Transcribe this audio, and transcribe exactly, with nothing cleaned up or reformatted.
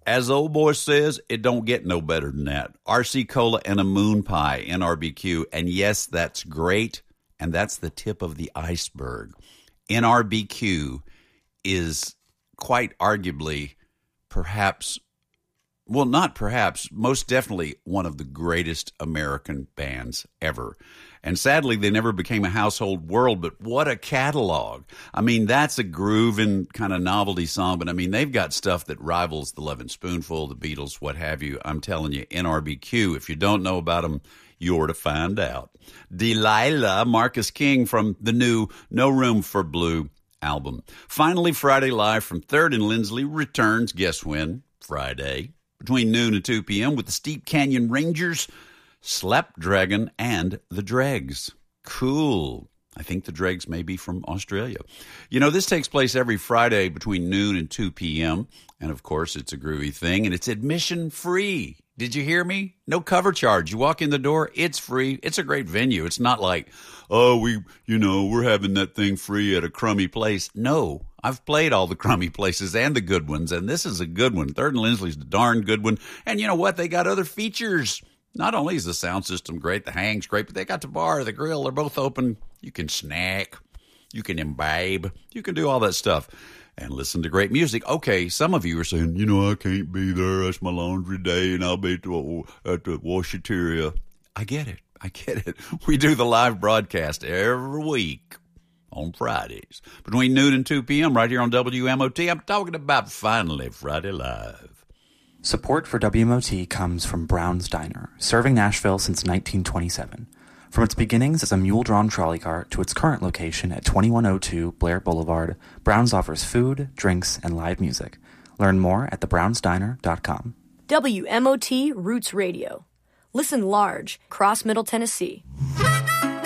As the old boy says, it don't get no better than that. R C Cola and a moon pie, N R B Q. And yes, that's great. And that's the tip of the iceberg. N R B Q is quite arguably, perhaps, well, not perhaps, most definitely one of the greatest American bands ever. And sadly, they never became a household word, but what a catalog. I mean, that's a grooving kind of novelty song, but I mean, they've got stuff that rivals the Lovin' Spoonful, the Beatles, what have you. I'm telling you, N R B Q, if you don't know about them, you're to find out. Delilah, Marcus King from the new No Room for Blue album. Finally, Friday Live from third and Lindsley returns, guess when? Friday, between noon and two p.m. with the Steep Canyon Rangers, Slapdragon, and the Dregs. Cool. I think the Dregs may be from Australia. You know, this takes place every Friday between noon and two p.m., and of course, it's a groovy thing, and it's admission free. Did you hear me? No cover charge. You walk in the door, it's free. It's a great venue. It's not like, oh, we, you know, we're having that thing free at a crummy place. No, I've played all the crummy places and the good ones, and this is a good one. Third and Lindsley's a darn good one. And you know what? They got other features. Not only is the sound system great, the hang's great, but they got the bar, the grill. They're both open. You can snack. You can imbibe. You can do all that stuff. And listen to great music. Okay, some of you are saying, you know, I can't be there. It's my laundry day, and I'll be at the, at the washateria. I get it. I get it. We do the live broadcast every week on Fridays between noon and two p.m. right here on W M O T. I'm talking about Finally Friday Live. Support for W M O T comes from Brown's Diner, serving Nashville since nineteen twenty-seven. From its beginnings as a mule-drawn trolley cart to its current location at twenty-one oh two Blair Boulevard, Brown's offers food, drinks, and live music. Learn more at the browns diner dot com. W M O T Roots Radio. Listen large, across Middle Tennessee.